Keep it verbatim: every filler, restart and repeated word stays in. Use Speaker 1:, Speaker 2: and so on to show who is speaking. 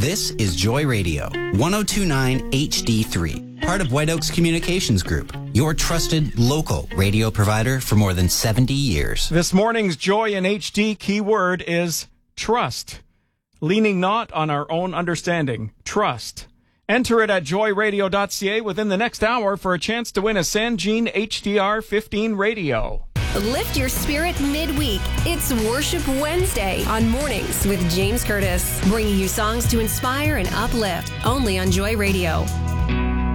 Speaker 1: This is Joy Radio, one oh two point nine H D three, part of White Oaks Communications Group, your trusted local radio provider for more than seventy years.
Speaker 2: This morning's Joy in H D keyword is trust. Leaning not on our own understanding. Trust. Enter it at joy radio dot c a within the next hour for a chance to win a Sanjean H D R fifteen radio.
Speaker 3: Lift your spirit midweek. It's Worship Wednesday on Mornings with James Curtis, bringing you songs to inspire and uplift, only on Joy Radio.